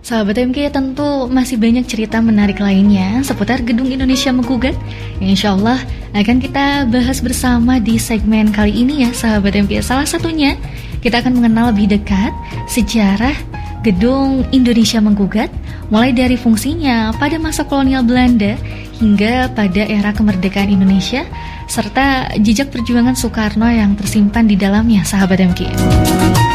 Sahabat MK, tentu masih banyak cerita menarik lainnya seputar Gedung Indonesia Menggugat yang insya Allah akan kita bahas bersama di segmen kali ini ya sahabat MK. Salah satunya kita akan mengenal lebih dekat sejarah Gedung Indonesia Menggugat, mulai dari fungsinya pada masa kolonial Belanda hingga pada era kemerdekaan Indonesia, serta jejak perjuangan Soekarno yang tersimpan di dalamnya sahabat MK.